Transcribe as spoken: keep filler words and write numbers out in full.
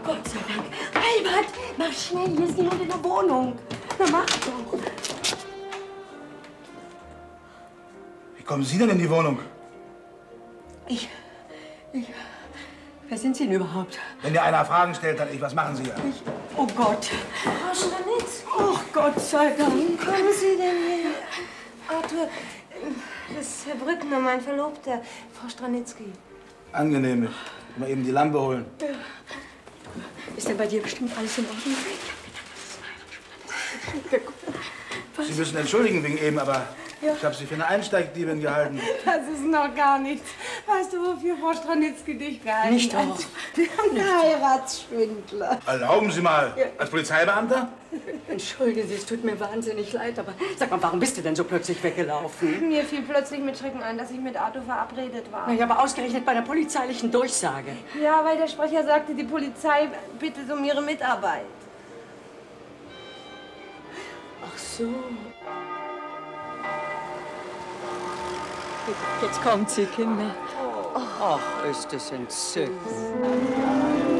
Gott sei Dank. Albert, mach schnell, hier ist niemand in der Wohnung. Na, mach doch. Wie kommen Sie denn in die Wohnung? Ich... ich... Wer sind Sie denn überhaupt? Wenn dir einer Fragen stellt, dann ich, was machen Sie hier? Ich... Oh Gott. Frau Stranitzky. Oh Gott sei Dank. Wie kommen Sie denn hier? Arthur, das ist Herr Brückner, mein Verlobter. Frau Stranitzky. Angenehm. Mal eben die Lampe holen. Ist denn bei dir bestimmt alles in Ordnung? Sie müssen entschuldigen wegen eben, aber ja. ich habe Sie für eine Einsteigdiebin gehalten. Das ist noch gar nichts. Weißt du, wofür Frau Stranitzky dich gehalten Nicht hat? doch. Ein Heiratsschwindler. Erlauben Sie mal, ja. Als Polizeibeamter? Entschuldigen Sie, es tut mir wahnsinnig leid, aber sag mal, warum bist du denn so plötzlich weggelaufen? Mir fiel plötzlich mit Schrecken ein, dass ich mit Arthur verabredet war. Na ja, aber ausgerechnet bei einer polizeilichen Durchsage. Ja, weil der Sprecher sagte, die Polizei bittet um ihre Mitarbeit. Ach so. Jetzt kommt sie, Kinder. Ach, ist es entzückend.